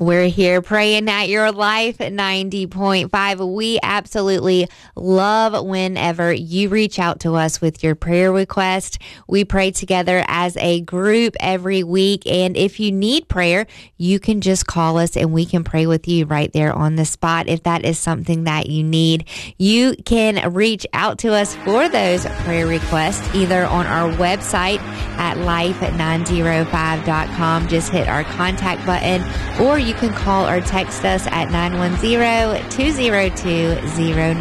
We're here praying at your life at 90.5. We absolutely love whenever you reach out to us with your prayer request. We pray together as a group every week. And if you need prayer, you can just call us and we can pray with you right there on the spot. If that is something that you need, you can reach out to us for those prayer requests either on our website at life905.com. Just hit our contact button, or you can call or text us at 910-202-09.